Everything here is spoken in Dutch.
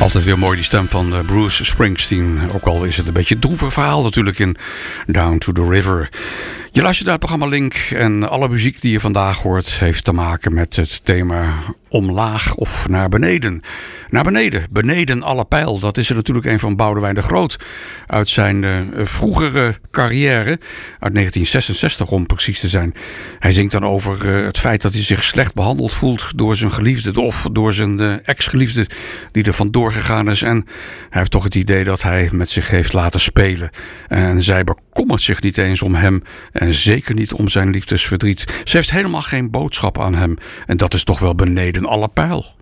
Altijd weer mooi die stem van Bruce Springsteen. Ook al is het een beetje een droevig verhaal natuurlijk in Down to the River. Je luistert naar het programma Link en alle muziek die je vandaag hoort heeft te maken met het thema omlaag of naar beneden. Naar beneden, beneden alle pijl. Dat is er natuurlijk een van Boudewijn de Groot uit zijn vroegere carrière, uit 1966 om precies te zijn. Hij zingt dan over het feit dat hij zich slecht behandeld voelt door zijn geliefde of door zijn ex-geliefde die er vandoor gegaan is. En hij heeft toch het idee dat hij met zich heeft laten spelen. En zij bekommert zich niet eens om hem en zeker niet om zijn liefdesverdriet. Ze heeft helemaal geen boodschap aan hem en dat is toch wel beneden alle pijl.